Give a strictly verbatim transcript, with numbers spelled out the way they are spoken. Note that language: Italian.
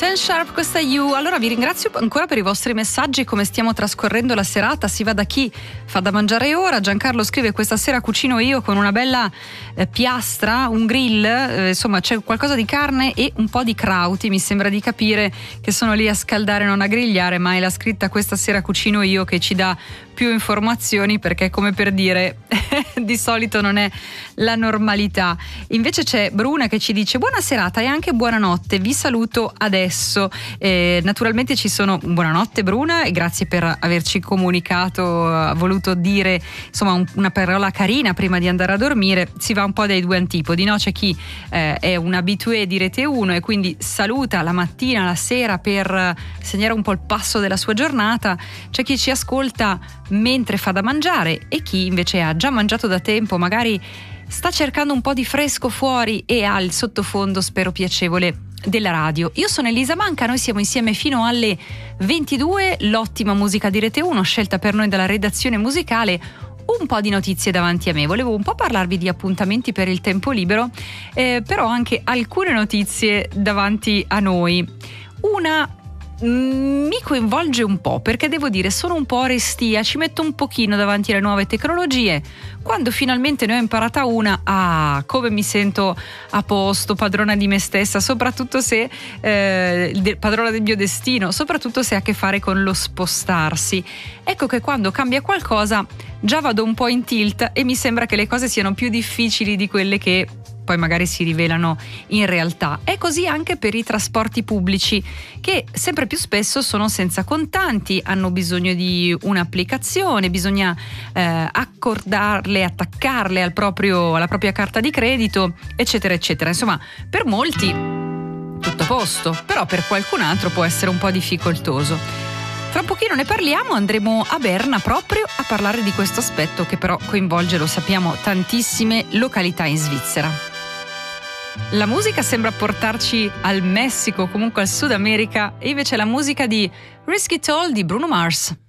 Ten Sharp, questa è You. Allora vi ringrazio ancora per i vostri messaggi, come stiamo trascorrendo la serata. Si va da chi fa da mangiare ora. Giancarlo scrive: questa sera cucino io con una bella eh, piastra, un grill, eh, insomma c'è qualcosa di carne e un po' di crauti, mi sembra di capire che sono lì a scaldare, non a grigliare, ma è la scritta questa sera cucino io che ci dà più informazioni, perché come per dire di solito non è la normalità. Invece c'è Bruna che ci dice: buona serata e anche buonanotte, vi saluto adesso. Eh, naturalmente ci sono buonanotte Bruna e grazie per averci comunicato, ha voluto dire insomma un, una parola carina prima di andare a dormire. Si va un po' dai due antipodi, no? C'è chi eh, è un abitué di Rete uno e quindi saluta la mattina, la sera per segnare un po' il passo della sua giornata. C'è chi ci ascolta mentre fa da mangiare e chi invece ha già mangiato da tempo, magari sta cercando un po' di fresco fuori e ha il sottofondo, spero piacevole, della radio. Io sono Elisa Manca, noi siamo insieme fino alle ventidue, l'ottima musica di Rete uno scelta per noi dalla redazione musicale. Un po' di notizie davanti a me, volevo un po' parlarvi di appuntamenti per il tempo libero, eh, però anche alcune notizie davanti a noi. Una mi coinvolge un po', perché devo dire sono un po' restia, ci metto un pochino davanti alle nuove tecnologie. Quando finalmente ne ho imparata una, ah, come mi sento a posto, padrona di me stessa, soprattutto se eh, padrona del mio destino, soprattutto se ha a che fare con lo spostarsi. Ecco che quando cambia qualcosa già vado un po' in tilt e mi sembra che le cose siano più difficili di quelle che poi magari si rivelano in realtà. È così anche per i trasporti pubblici, che sempre più spesso sono senza contanti, hanno bisogno di un'applicazione, bisogna eh, accordarle, attaccarle al proprio, alla propria carta di credito, eccetera eccetera. Insomma, per molti tutto a posto, però per qualcun altro può essere un po' difficoltoso. Tra un pochino ne parliamo, andremo a Berna proprio a parlare di questo aspetto che però coinvolge, lo sappiamo, tantissime località in Svizzera. La musica sembra portarci al Messico, comunque al Sud America, e invece la musica di Risk It All di Bruno Mars.